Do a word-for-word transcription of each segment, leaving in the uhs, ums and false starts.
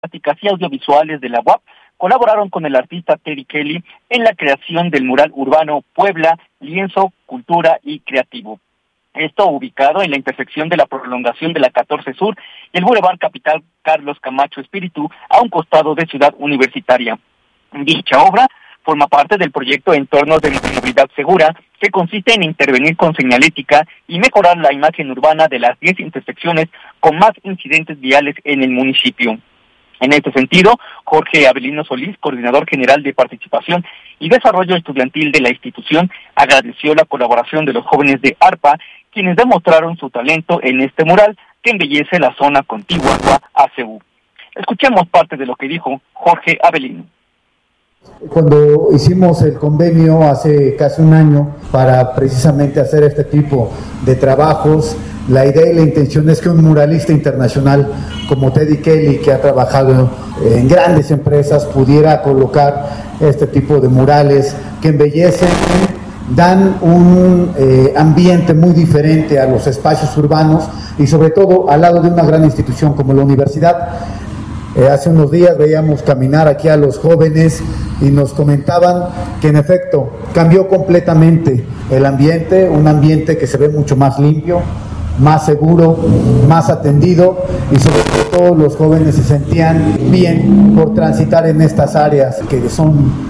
y audiovisuales de la U A P colaboraron con el artista Teddy Kelly en la creación del mural urbano Puebla, Lienzo, Cultura y Creativo. Esto ubicado en la intersección de la prolongación de la catorce Sur y el Boulevard Capital Carlos Camacho Espíritu, a un costado de Ciudad Universitaria. Dicha obra forma parte del proyecto Entornos de Movilidad Segura, que consiste en intervenir con señalética y mejorar la imagen urbana de las diez intersecciones con más incidentes viales en el municipio. En este sentido, Jorge Avelino Solís, coordinador general de participación y desarrollo estudiantil de la institución, agradeció la colaboración de los jóvenes de ARPA, quienes demostraron su talento en este mural que embellece la zona contigua a C U. Escuchemos parte de lo que dijo Jorge Avelino. Cuando hicimos el convenio hace casi un año para precisamente hacer este tipo de trabajos, la idea y la intención es que un muralista internacional como Teddy Kelly, que ha trabajado en grandes empresas, pudiera colocar este tipo de murales que embellecen, dan un eh, ambiente muy diferente a los espacios urbanos y sobre todo al lado de una gran institución como la universidad. Eh, hace unos días veíamos caminar aquí a los jóvenes y nos comentaban que en efecto cambió completamente el ambiente, un ambiente que se ve mucho más limpio, más seguro, más atendido y sobre todo los jóvenes se sentían bien por transitar en estas áreas que son.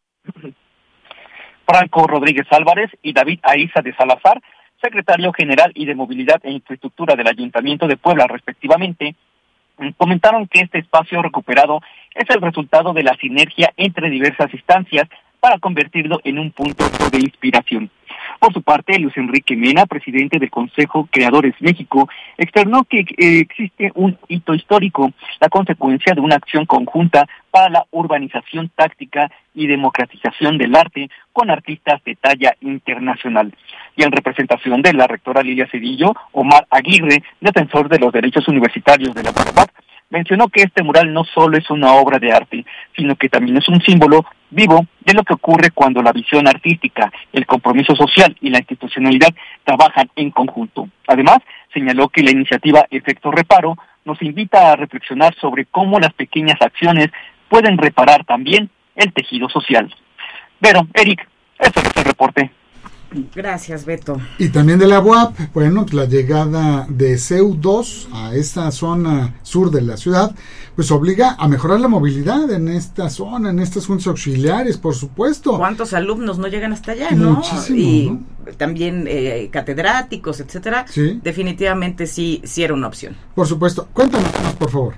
Franco Rodríguez Álvarez y David Aiza de Salazar, secretario general y de Movilidad e Infraestructura del Ayuntamiento de Puebla respectivamente, comentaron que este espacio recuperado es el resultado de la sinergia entre diversas instancias para convertirlo en un punto de inspiración. Por su parte, Luis Enrique Mena, presidente del Consejo Creadores México, externó que eh, existe un hito histórico, la consecuencia de una acción conjunta para la urbanización táctica y democratización del arte con artistas de talla internacional. Y en representación de la rectora Lilia Cedillo, Omar Aguirre, defensor de los derechos universitarios de la U A P, mencionó que este mural no solo es una obra de arte, sino que también es un símbolo vivo de lo que ocurre cuando la visión artística, el compromiso social y la institucionalidad trabajan en conjunto. Además, señaló que la iniciativa Efecto Reparo nos invita a reflexionar sobre cómo las pequeñas acciones pueden reparar también el tejido social. Pero, Eric, eso es el reporte. Gracias, Beto. Y también de la U A P, bueno, la llegada de C E U dos a esta zona sur de la ciudad, pues obliga a mejorar la movilidad en esta zona, en estas juntas auxiliares, por supuesto. ¿Cuántos alumnos no llegan hasta allá, no? Muchísimo, y ¿no? También eh, catedráticos, etcétera. Sí. Definitivamente sí, sí era una opción. Por supuesto. Cuéntanos más, por favor.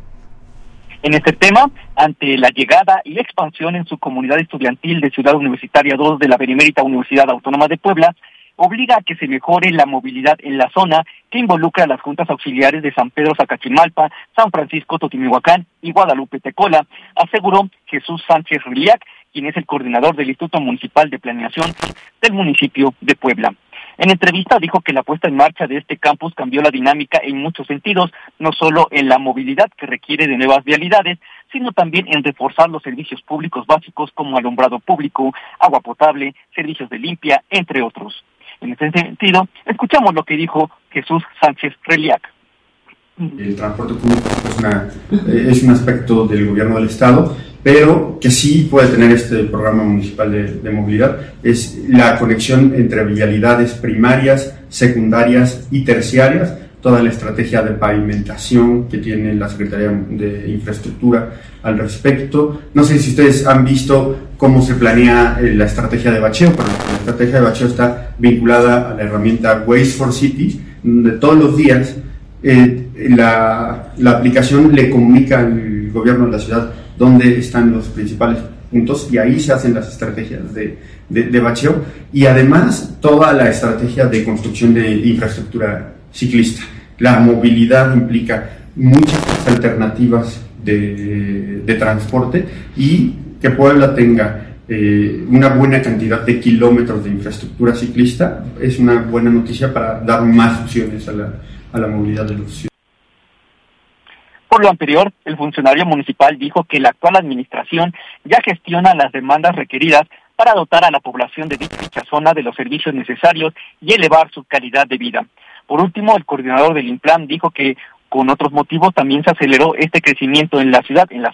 En este tema, ante la llegada y expansión en su comunidad estudiantil de Ciudad Universitaria dos de la Benemérita Universidad Autónoma de Puebla, obliga a que se mejore la movilidad en la zona que involucra a las juntas auxiliares de San Pedro Zacachimalpa, San Francisco Totimihuacán y Guadalupe Tecola, aseguró Jesús Sánchez Riliac, quien es el coordinador del Instituto Municipal de Planeación del municipio de Puebla. En entrevista dijo que la puesta en marcha de este campus cambió la dinámica en muchos sentidos, no solo en la movilidad que requiere de nuevas vialidades, sino también en reforzar los servicios públicos básicos como alumbrado público, agua potable, servicios de limpia, entre otros. En ese sentido, escuchamos lo que dijo Jesús Sánchez Riliac. El transporte público es, una, es un aspecto del gobierno del estado, pero que sí puede tener este programa municipal de, de movilidad, es la conexión entre vialidades primarias, secundarias y terciarias, toda la estrategia de pavimentación que tiene la Secretaría de Infraestructura al respecto. No sé si ustedes han visto cómo se planea la estrategia de bacheo, pero la estrategia de bacheo está vinculada a la herramienta Waze for Cities, donde todos los días eh, la, la aplicación le comunica al gobierno de la ciudad dónde están los principales puntos y ahí se hacen las estrategias de, de, de bacheo y además toda la estrategia de construcción de infraestructura ciclista. La movilidad implica muchas alternativas de, de transporte y que Puebla tenga eh, una buena cantidad de kilómetros de infraestructura ciclista es una buena noticia para dar más opciones a la, a la movilidad de los ciudadanos. Por lo anterior, el funcionario municipal dijo que la actual administración ya gestiona las demandas requeridas para dotar a la población de dicha zona de los servicios necesarios y elevar su calidad de vida. Por último, el coordinador del INPLAN dijo que con otros motivos también se aceleró este crecimiento en la ciudad, en la